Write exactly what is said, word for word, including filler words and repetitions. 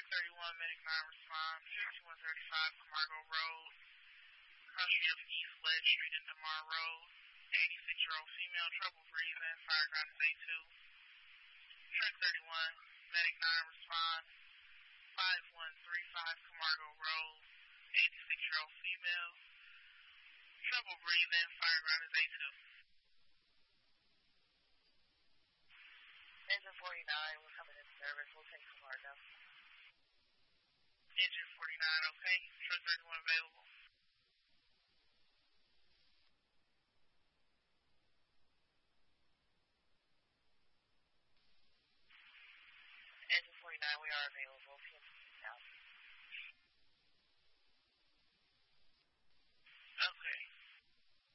thirty-one, Medic nine respond, fifty-one thirty-five Camargo Road, country of East Ledge Street and DeMar Road, eighty-six-year-old female, trouble breathing, fire ground is A two. Truck thirty-one, Medic nine respond, five one three five Camargo Road, eighty-six-year-old female, trouble breathing, fire ground is A two. Engine forty-nine, we're coming in service, we'll take Camargo. Engine forty-nine, okay. Truck thirty-one available. Engine forty-nine, we are available. P M C now.